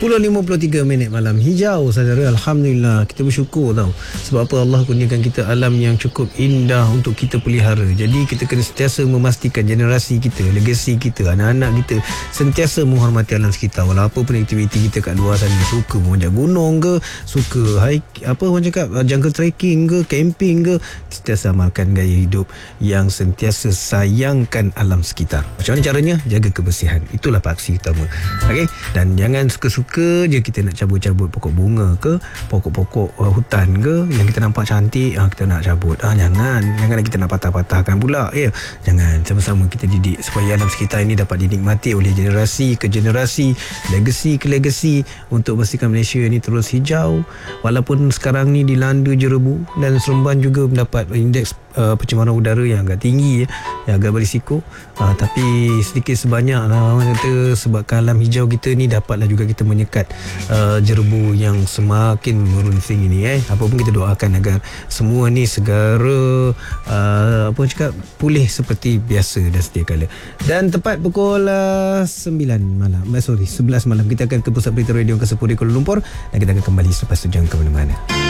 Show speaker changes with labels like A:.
A: 10.53 malam hijau, saudara. Alhamdulillah, kita bersyukur tau. Sebab apa? Allah kurniakan kita alam yang cukup indah untuk kita pelihara. Jadi kita kena sentiasa memastikan generasi kita, legasi kita, anak-anak kita sentiasa menghormati alam sekitar. Walau apa pun aktiviti kita kat luar sana, suka memanjat gunung ke, suka hike, apa orang cakap, jungle trekking ke, camping ke, sentiasa amalkan gaya hidup yang sentiasa sayangkan alam sekitar. Macam mana caranya? Jaga kebersihan. Itulah paksi utama. Okey, dan jangan suka-suka je kita nak cabut-cabut pokok bunga ke, pokok-pokok hutan ke yang kita nampak cantik, kita nak cabut. Jangan kita nak patah-patahkan pula, ya. Jangan. Sama-sama kita didik supaya alam sekitar ini dapat dinikmati oleh generasi ke generasi, legasi ke legasi, untuk pastikan Malaysia ini terus hijau. Walaupun sekarang ni dilanda jerebu dan Seremban juga mendapat indeks pencemaran udara yang agak tinggi, yang agak berisiko, tapi sedikit sebanyak orang kata sebabkan alam hijau kita ni dapatlah juga kita menyekat jerebu yang semakin merunsing ini. Apa pun kita doakan agar semua ni segera pulih seperti biasa dan sedia kala. Dan tepat pukul 11 malam kita akan ke Pusat Berita Radio Angkasa Puri Kuala Lumpur, dan kita akan kembali selepas tu. Jangan ke mana-mana.